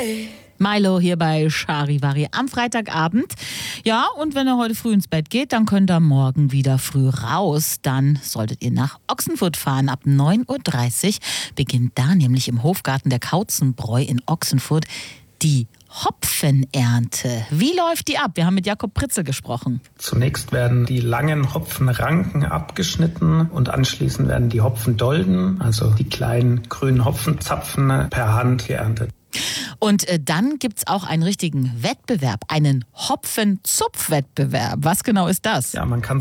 Milo hier bei Charivari am Freitagabend. Ja, und wenn ihr heute früh ins Bett geht, dann könnt ihr morgen wieder früh raus. Dann solltet ihr nach Ochsenfurt fahren. Ab 9:30 Uhr beginnt da nämlich im Hofgarten der Kautzenbräu in Ochsenfurt die Hopfenernte. Wie läuft die ab? Wir haben mit Jakob Pritzel gesprochen. Zunächst werden die langen Hopfenranken abgeschnitten und anschließend werden die Hopfendolden, also die kleinen grünen Hopfenzapfen, per Hand geerntet. Und dann gibt's auch einen richtigen Wettbewerb, einen Hopfenzupfwettbewerb. Was genau ist das? Ja, man kann